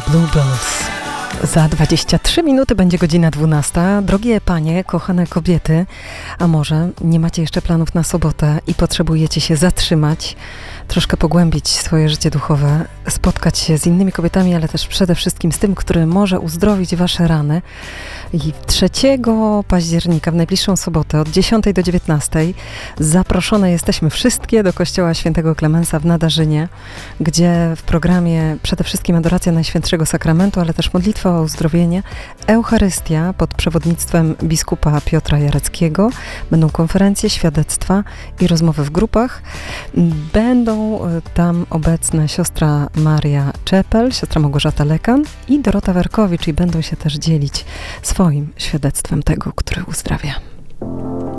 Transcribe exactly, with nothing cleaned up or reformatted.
Bluebells. Za dwadzieścia trzy minuty będzie godzina dwunasta. Drogie panie, kochane kobiety, a może nie macie jeszcze planów na sobotę i potrzebujecie się zatrzymać, troszkę pogłębić swoje życie duchowe, spotkać się z innymi kobietami, ale też przede wszystkim z tym, który może uzdrowić wasze rany. I trzeciego października, w najbliższą sobotę od dziesiątej do dziewiętnastej zaproszone jesteśmy wszystkie do kościoła świętego Klemensa w Nadarzynie, gdzie w programie przede wszystkim adoracja Najświętszego Sakramentu, ale też modlitwa o uzdrowienie, Eucharystia pod przewodnictwem biskupa Piotra Jareckiego. Będą konferencje, świadectwa i rozmowy w grupach. Będą tam obecne siostra Maria Czepel, siostra Małgorzata Lekan i Dorota Werkowicz i będą się też dzielić swoim świadectwem tego, który uzdrawia.